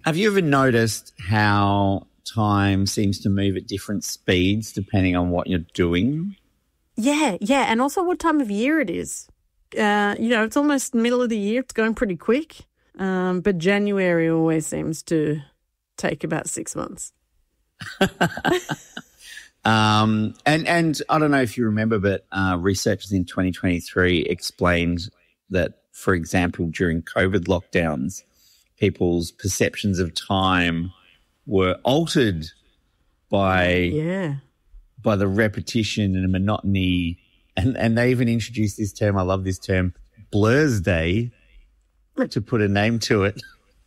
Have you ever noticed how time seems to move at different speeds depending on what you're doing? Yeah, and also what time of year it is. It's almost middle of the year. It's going pretty quick. But January always seems to take about 6 months. And I don't know if you remember, but researchers in 2023 explained that, for example, during COVID lockdowns, people's perceptions of time were altered by the repetition and the monotony. And they even introduced this term, I love this term, Blur's Day, to put a name to it.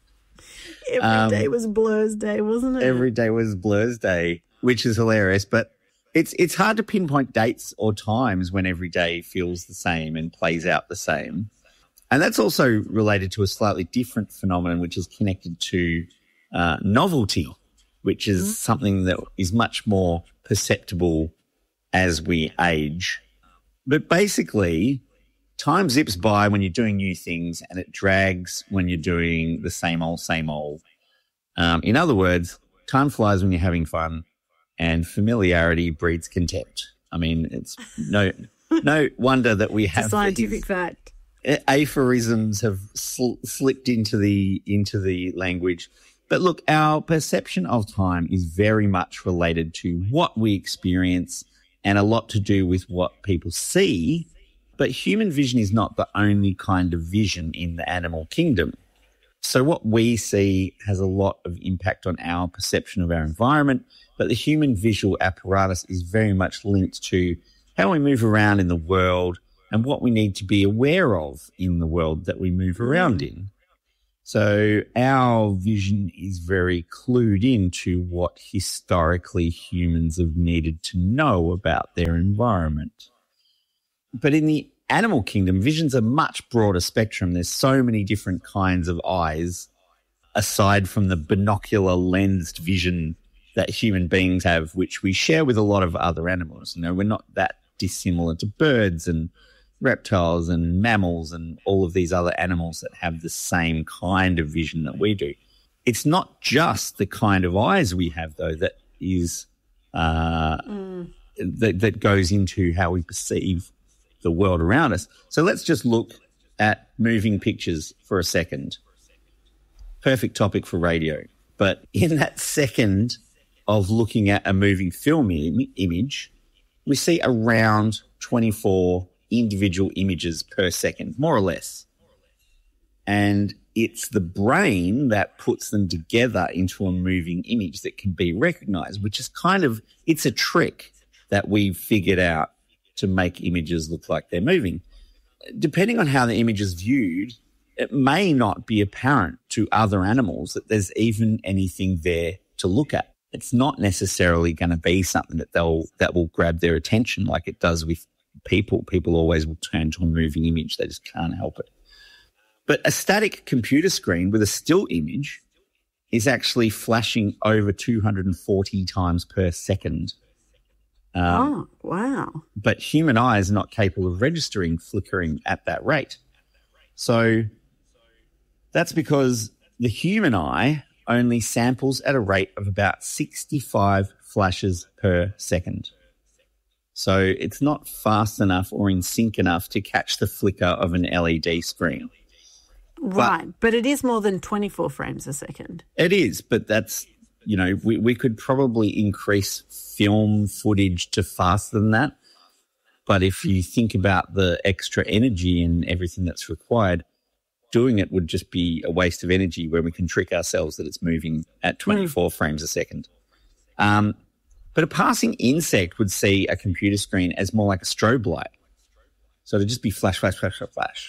Every day was Blur's Day, wasn't it? Every day was Blur's Day, which is hilarious. But it's hard to pinpoint dates or times when every day feels the same and plays out the same. And that's also related to a slightly different phenomenon, which is connected to novelty, which is something that is much more perceptible as we age. But basically, time zips by when you're doing new things and it drags when you're doing the same old, same old. In other words, time flies when you're having fun and familiarity breeds contempt. I mean, it's no wonder that we have it's a scientific fact. Aphorisms have slipped into the language. But look, our perception of time is very much related to what we experience and a lot to do with what people see. But human vision is not the only kind of vision in the animal kingdom. So what we see has a lot of impact on our perception of our environment, but the human visual apparatus is very much linked to how we move around in the world and what we need to be aware of in the world that we move around in. So our vision is very clued into what historically humans have needed to know about their environment. But in the animal kingdom, vision's a much broader spectrum. There's so many different kinds of eyes aside from the binocular lensed vision that human beings have, which we share with a lot of other animals. You know, we're not that dissimilar to birds and reptiles and mammals and all of these other animals that have the same kind of vision that we do. It's not just the kind of eyes we have, though, that is that goes into how we perceive the world around us. So let's just look at moving pictures for a second. Perfect topic for radio. But in that second of looking at a moving film image, we see around 24 individual images per second, more or less. And it's the brain that puts them together into a moving image that can be recognized, which is it's a trick that we've figured out to make images look like they're moving. Depending on how the image is viewed, it may not be apparent to other animals that there's even anything there to look at. It's not necessarily going to be something that will grab their attention like it does with people. People always will turn to a moving image. They just can't help it. But a static computer screen with a still image is actually flashing over 240 times per second. Oh, wow. But human eyes are not capable of registering flickering at that rate. So that's because the human eye only samples at a rate of about 65 flashes per second. So it's not fast enough or in sync enough to catch the flicker of an LED screen. Right, but it is more than 24 frames a second. It is, but that's, we could probably increase film footage to faster than that. But if you think about the extra energy and everything that's required, doing it would just be a waste of energy where we can trick ourselves that it's moving at 24 frames a second. But a passing insect would see a computer screen as more like a strobe light. So it'd just be flash, flash, flash, flash, flash.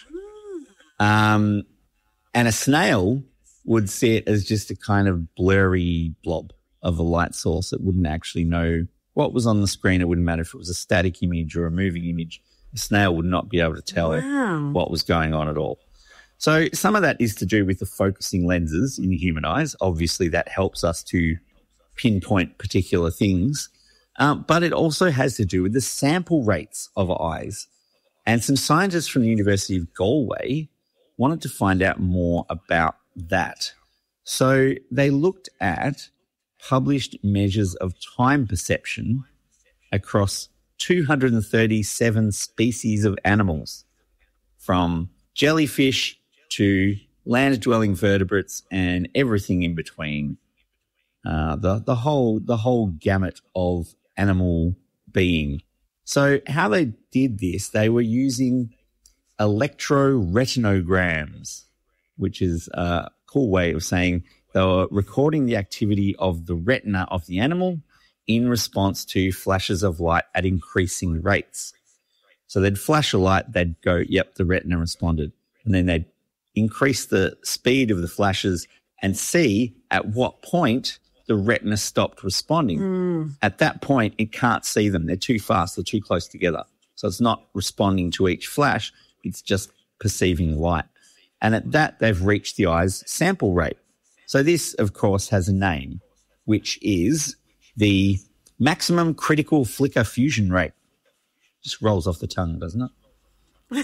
And a snail would see it as just a kind of blurry blob of a light source. It wouldn't actually know what was on the screen. It wouldn't matter if it was a static image or a moving image. A snail would not be able to tell what was going on at all. So some of that is to do with the focusing lenses in the human eyes. Obviously, that helps us to pinpoint particular things. But it also has to do with the sample rates of eyes. And some scientists from the University of Galway wanted to find out more about that. So they looked at published measures of time perception across 237 species of animals, from jellyfish to land-dwelling vertebrates and everything in between. The whole gamut of animal being. So how they did this, they were using electroretinograms, which is a cool way of saying they were recording the activity of the retina of the animal in response to flashes of light at increasing rates. So they'd flash a light, they'd go, yep, the retina responded. And then they'd increase the speed of the flashes and see at what point the retina stopped responding. At that point, it can't see them. They're too fast. They're too close together. So it's not responding to each flash. It's just perceiving light. And at that, they've reached the eye's sample rate. So this, of course, has a name, which is the maximum critical flicker fusion rate. Just rolls off the tongue, doesn't it?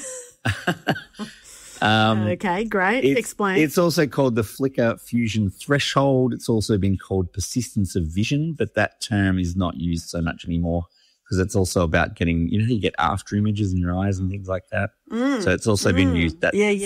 Okay, great. Explain. It's also called the flicker fusion threshold. It's also been called persistence of vision, but that term is not used so much anymore because it's also about getting, you get after images in your eyes and things like that. So it's also been used.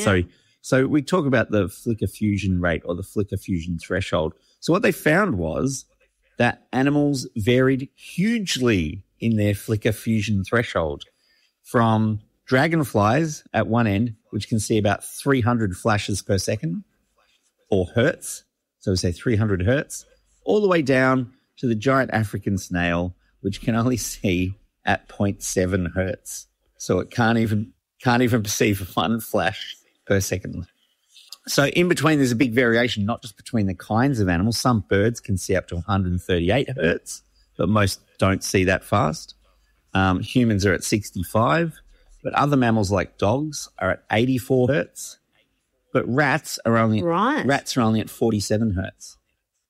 So we talk about the flicker fusion rate or the flicker fusion threshold. So what they found was that animals varied hugely in their flicker fusion threshold, from dragonflies at one end, which can see about 300 flashes per second, or hertz, so we say 300 hertz, all the way down to the giant African snail, which can only see at 0.7 hertz. So it can't even perceive one flash per second. So in between, there's a big variation, not just between the kinds of animals. Some birds can see up to 138 hertz, but most don't see that fast. Humans are at 65, but other mammals like dogs are at 84 hertz. But rats are only at 47 hertz.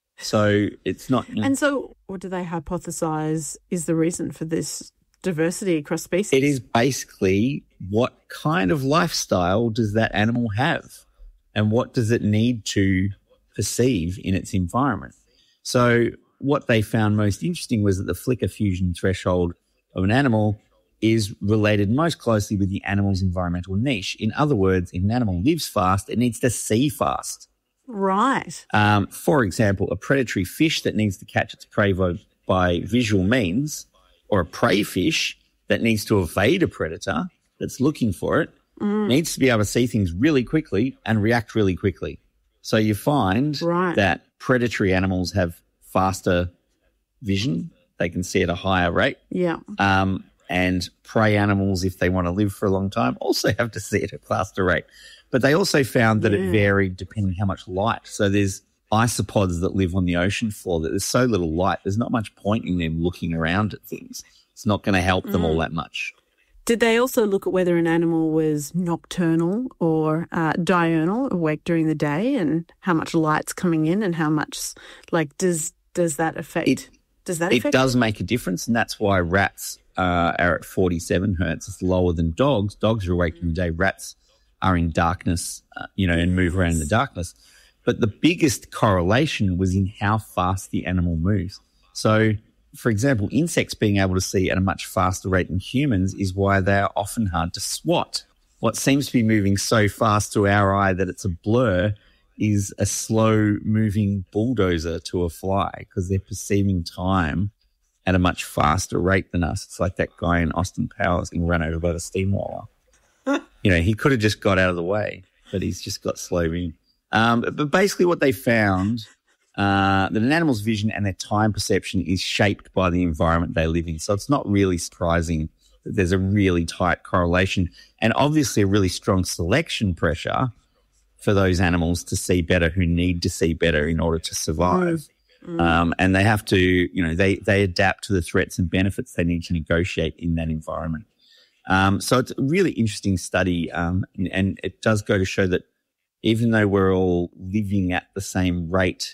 So it's not. And so, what do they hypothesize is the reason for this diversity across species? It is basically what kind of lifestyle does that animal have, and what does it need to perceive in its environment. So what they found most interesting was that the flicker fusion threshold of an animal is related most closely with the animal's environmental niche. In other words, if an animal lives fast, it needs to see fast. Right. For example, a predatory fish that needs to catch its prey by visual means, or a prey fish that needs to evade a predator that's looking for it, needs to be able to see things really quickly and react really quickly. So you find that predatory animals have faster vision. They can see at a higher rate. Yeah. And prey animals, if they want to live for a long time, also have to see at a faster rate. But they also found that it varied depending how much light. So there's isopods that live on the ocean floor that there's so little light, there's not much point in them looking around at things. It's not going to help them all that much. Did they also look at whether an animal was nocturnal or diurnal, awake during the day, and how much light's coming in and how much, does that affect? It does make a difference, and that's why rats are at 47 hertz. It's lower than dogs. Dogs are awake during the day. Rats are in darkness, and move around in the darkness. But the biggest correlation was in how fast the animal moves. So, for example, insects being able to see at a much faster rate than humans is why they are often hard to swat. What seems to be moving so fast to our eye that it's a blur is a slow-moving bulldozer to a fly, because they're perceiving time at a much faster rate than us. It's like that guy in Austin Powers getting run over by the steamroller. He could have just got out of the way, but he's just got slow in. But basically what they found, that an animal's vision and their time perception is shaped by the environment they live in. So it's not really surprising that there's a really tight correlation, and obviously a really strong selection pressure for those animals to see better, who need to see better in order to survive. And they have to, they adapt to the threats and benefits they need to negotiate in that environment. So it's a really interesting study, and it does go to show that even though we're all living at the same rate,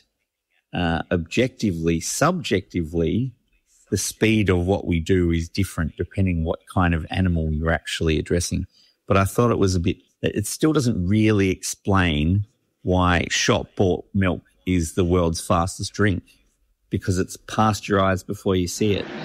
objectively, subjectively, the speed of what we do is different depending what kind of animal you're actually addressing. But I thought it still doesn't really explain why shop-bought milk is the world's fastest drink because it's pasteurized before you see it.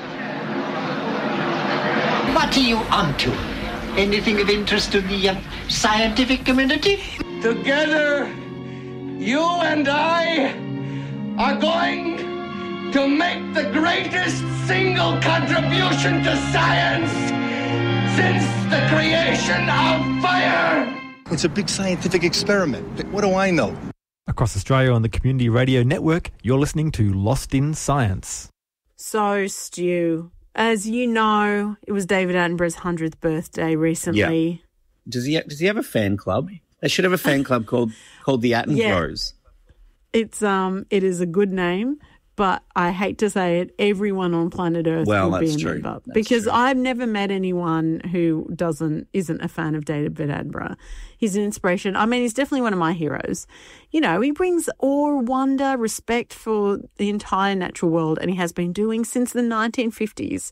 What are you onto? Anything of interest to the scientific community? Together, you and I are going to make the greatest single contribution to science since the creation of fire. It's a big scientific experiment. What do I know? Across Australia on the Community Radio Network, you're listening to Lost in Science. So, Stu, as you know, it was David Attenborough's 100th birthday recently. Yeah. Does he have a fan club? They should have a fan club called the Attenboroughs. Yeah. It is a good name, but I hate to say it, everyone on planet Earth will be a member. Because I've never met anyone who isn't a fan of David Attenborough. He's an inspiration. I mean, he's definitely one of my heroes. You know, he brings awe, wonder, respect for the entire natural world, and he has been doing since the 1950s.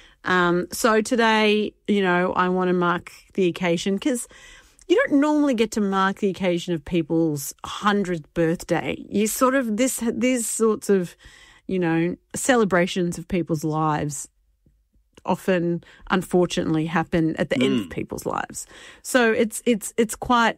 So today, you know, I want to mark the occasion because you don't normally get to mark the occasion of people's 100th birthday. You sort of, these sorts of, you know, celebrations of people's lives often, unfortunately, happen at the end of people's lives. So it's quite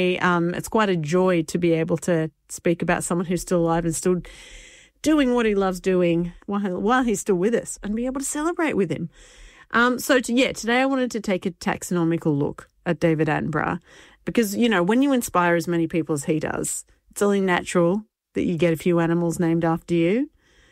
a joy to be able to speak about someone who's still alive and still doing what he loves doing while he's still with us and be able to celebrate with him. Today I wanted to take a taxonomical look at David Attenborough because, you know, when you inspire as many people as he does, it's only natural that you get a few animals named after you.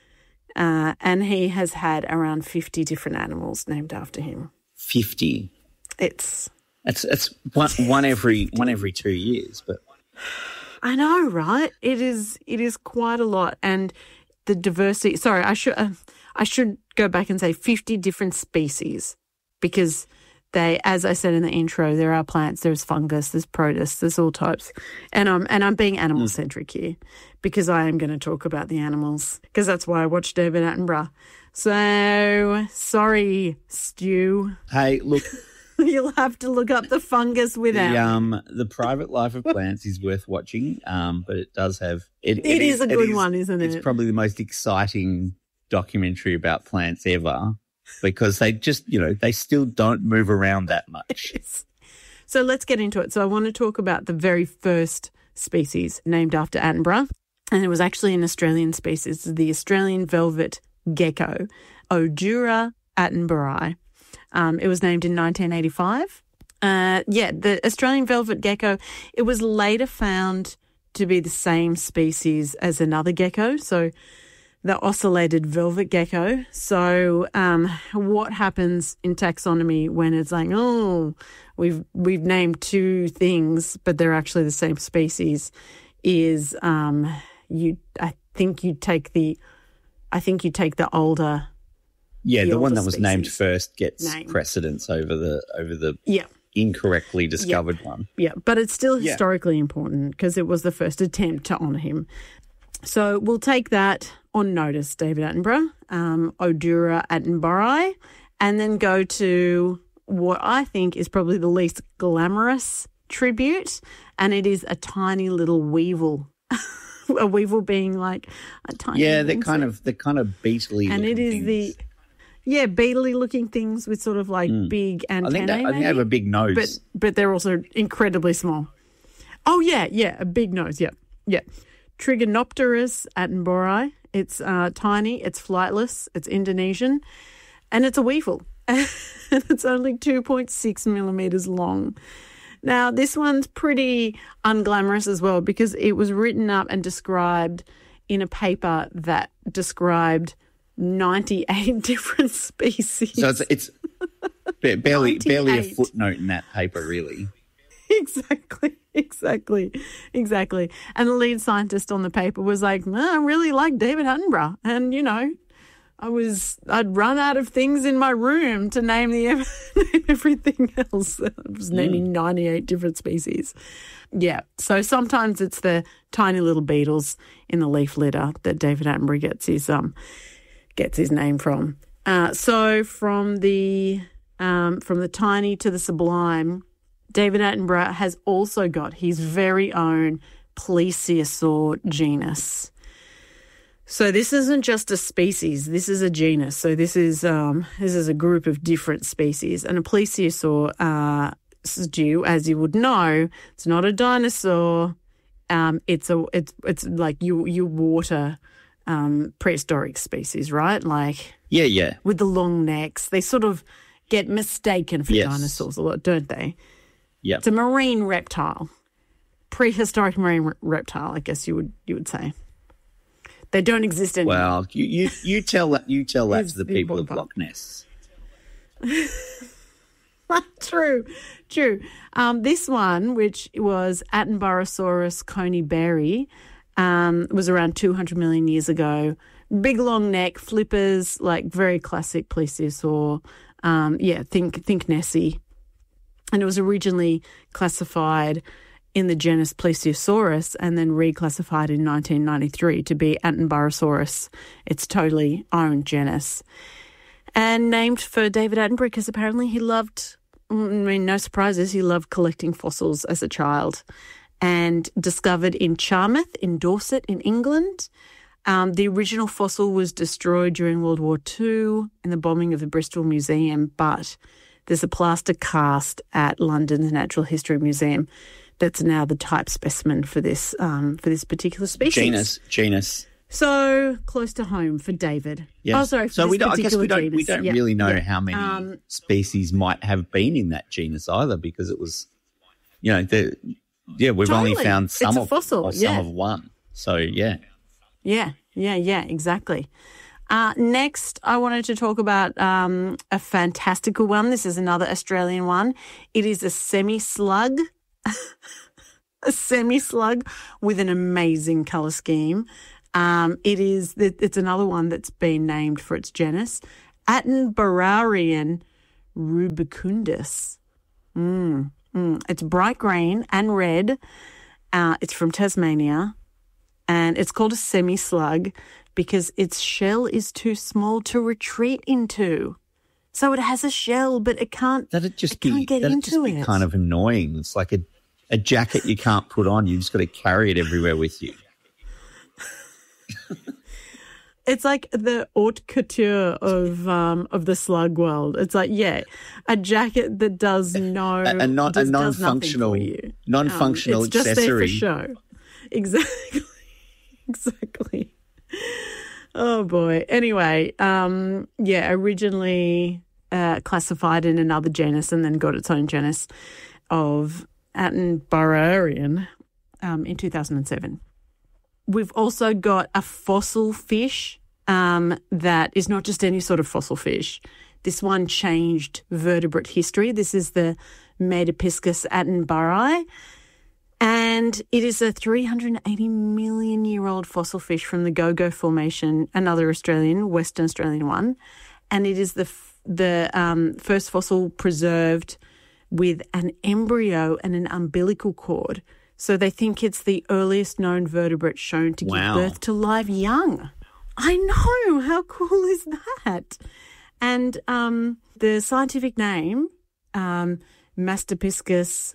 And he has had around 50 different animals named after him. 50? It's one every 2 years, but I know, right? It is quite a lot. And the diversity, sorry, I should go back and say 50 different species because as I said in the intro, there are plants, there's fungus, there's protists, there's all types. And I'm being animal-centric here because I am going to talk about the animals because that's why I watched David Attenborough. So, sorry, Stu. Hey, look. You'll have to look up the fungus without me. The Private Life of Plants is worth watching, but it does have... It is a good one, isn't it? It's probably the most exciting documentary about plants ever. Because they just, you know, they still don't move around that much. Yes. So let's get into it. So I want to talk about the very first species named after Attenborough. And it was actually an Australian species, the Australian velvet gecko, Odura attenboroughii. It was named in 1985. The Australian velvet gecko, it was later found to be the same species as another gecko. So the ocellated velvet gecko. So what happens in taxonomy when it's like, oh, we've named two things, but they're actually the same species, is I think you take the older. Yeah, the one that was species. named first gets precedence over the incorrectly discovered one. Yeah, but it's still historically important because it was the first attempt to honour him. So we'll take that on notice, David Attenborough, Odura attenboroughii, and then go to what I think is probably the least glamorous tribute, and it is a tiny little weevil. A weevil being like a tiny they're kind of beetly and it is things. Beetly looking things with sort of like big antennae. I think they have a big nose. But they're also incredibly small. Oh, yeah, a big nose, yeah. Trigonopterus attenboroughii. It's tiny, it's flightless, it's Indonesian, and it's a weevil. And it's only 2.6 millimeters long. Now, this one's pretty unglamorous as well because it was written up and described in a paper that described 98 different species. So it's barely a footnote in that paper, really. Exactly. And the lead scientist on the paper was like, I really like David Attenborough. And, you know, I'd run out of things in my room to name everything else. I was naming 98 different species. Yeah. So sometimes it's the tiny little beetles in the leaf litter that David Attenborough gets his name from. So from the tiny to the sublime, David Attenborough has also got his very own plesiosaur genus. So this isn't just a species, this is a genus. So this is a group of different species. And a plesiosaur, Stu, as you would know, it's not a dinosaur. It's like your water prehistoric species, right? Like yeah, with the long necks. They sort of get mistaken for dinosaurs a lot, don't they? Yeah. It's a marine reptile. Prehistoric marine reptile, I guess you would say. They don't exist anymore. Well, you tell that to the people of Loch Ness. True. This one, which was Attenborosaurus coneybarry, was around 200 million years ago. Big long neck, flippers, like very classic plesiosaur. Think Nessie. And it was originally classified in the genus Plesiosaurus and then reclassified in 1993 to be Attenborosaurus, its totally own genus. And named for David Attenborough because apparently he loved, no surprises, he loved collecting fossils as a child. And discovered in Charmouth in Dorset in England. The original fossil was destroyed during World War II in the bombing of the Bristol Museum, but there's a plaster cast at London's Natural History Museum that's now the type specimen for this particular species. Genus. So close to home for David. Yes. Oh, sorry. So we don't really know how many species might have been in that genus either, because it was, we've only found some of one. So yeah. Yeah, exactly. Next, I wanted to talk about a fantastical one. This is another Australian one. It is a semi-slug. A semi-slug with an amazing colour scheme. It's another one that's been named for its genus, Attenborarian rubicundus. It's bright green and red. It's from Tasmania, and it's called a semi-slug because its shell is too small to retreat into. So it has a shell, but it can't get into it. Kind of annoying. It's like a jacket you can't put on. You just got to carry it everywhere with you. It's like the haute couture of the slug world. It's like, a jacket that does non-functional accessory. It's just there for show. Exactly. Oh boy. Anyway, originally classified in another genus and then got its own genus of Attenborarian in 2007. We've also got a fossil fish that is not just any sort of fossil fish. This one changed vertebrate history. This is the Metapiscus attenborough, and it is a 380 million year old fossil fish from the Gogo Formation, another Western Australian one, and it is the first fossil preserved with an embryo and an umbilical cord. So they think it's the earliest known vertebrate shown to give birth to live young. I know. How cool is that? And the scientific name, Metapiscus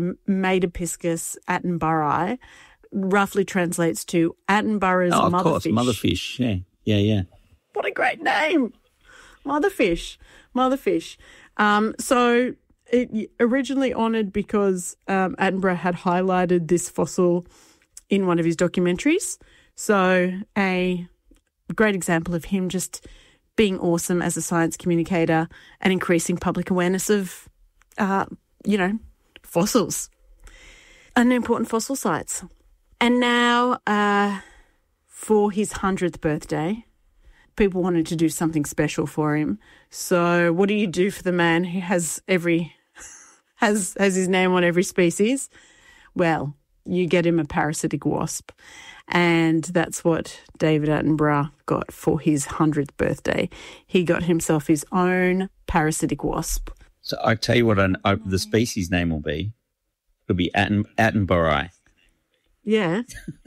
attenborough, roughly translates to Attenborough's motherfish. Of course, motherfish. Yeah. What a great name. Motherfish. So it originally honoured because Attenborough had highlighted this fossil in one of his documentaries. So a great example of him just being awesome as a science communicator and increasing public awareness of, fossils and important fossil sites. And now for his 100th birthday, people wanted to do something special for him. So what do you do for the man who has has his name on every species? Well, you get him a parasitic wasp. And that's what David Attenborough got for his 100th birthday. He got himself his own parasitic wasp. So I tell you what the species name will be. It'll be Attenborough. Yeah.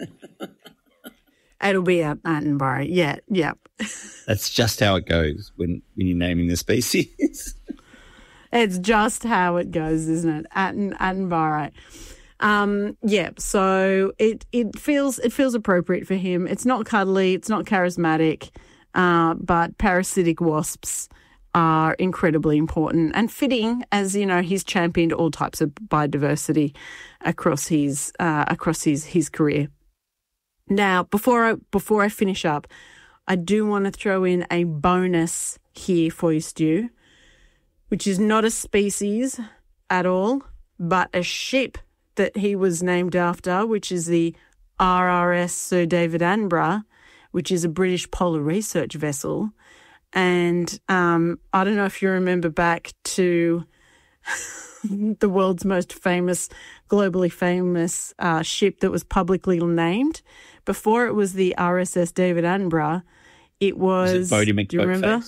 It'll be Attenborough. Yeah. That's just how it goes when you're naming the species. It's just how it goes, isn't it? Attenborough. So it feels appropriate for him. It's not cuddly, it's not charismatic, but parasitic wasps are incredibly important and fitting, as you know, he's championed all types of biodiversity across his career. Now, before I finish up, I do want to throw in a bonus here for you, Stu, which is not a species at all, but a ship that he was named after, which is the RRS Sir David Attenborough, which is a British polar research vessel. And I don't know if you remember back to the world's most famous, globally famous ship that was publicly named. Before it was the RSS David Attenborough, it was Bodie McBoatface? Do you remember?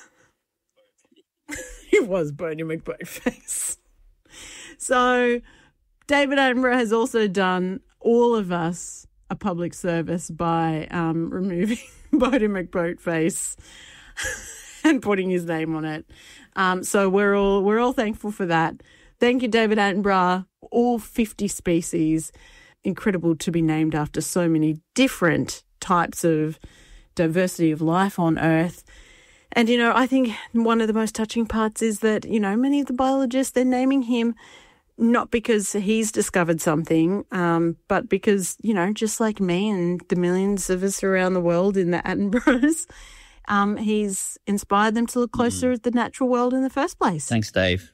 It was Bodie McBoatface. So David Attenborough has also done all of us a public service by removing Bodie McBoatface and putting his name on it. So we're all thankful for that. Thank you, David Attenborough. All 50 species. Incredible to be named after so many different types of diversity of life on Earth. And, you know, I think one of the most touching parts is that, you know, many of the biologists, they're naming him not because he's discovered something, but because, you know, just like me and the millions of us around the world in the Attenboroughs, he's inspired them to look closer at the natural world in the first place. Thanks, Dave.